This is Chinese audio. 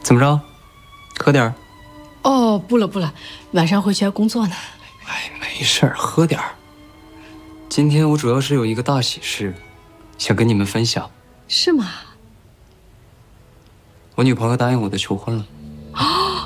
怎么着？喝点儿？ 哦，不了不了，晚上回去要工作呢。 哎，没事儿，喝点儿。今天我主要是有一个大喜事，想跟你们分享。 是吗？ 我女朋友答应我的求婚了。